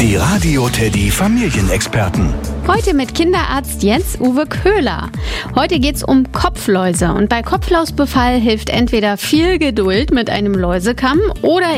Die Radio Teddy Familienexperten. Heute mit Kinderarzt Jens-Uwe Köhler. Heute geht's um Kopfläuse und bei Kopflausbefall hilft entweder viel Geduld mit einem Läusekamm oder